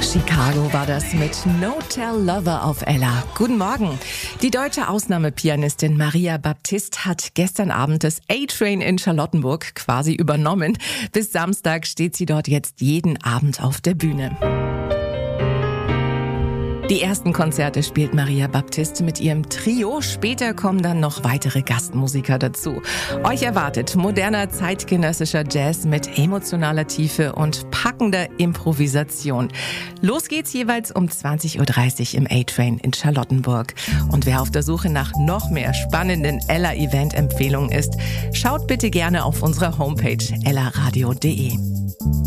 Chicago war das mit No Tell Lover auf Ella. Guten Morgen. Die deutsche Ausnahmepianistin Maria Baptist hat gestern Abend das A-Train in Charlottenburg quasi übernommen. Bis Samstag steht sie dort jetzt jeden Abend auf der Bühne. Die ersten Konzerte spielt Maria Baptist mit ihrem Trio. Später kommen dann noch weitere Gastmusiker dazu. Euch erwartet moderner zeitgenössischer Jazz mit emotionaler Tiefe und packender Improvisation. Los geht's jeweils um 20.30 Uhr im A-Train in Charlottenburg. Und wer auf der Suche nach noch mehr spannenden Ella-Event-Empfehlungen ist, schaut bitte gerne auf unserer Homepage ellaradio.de.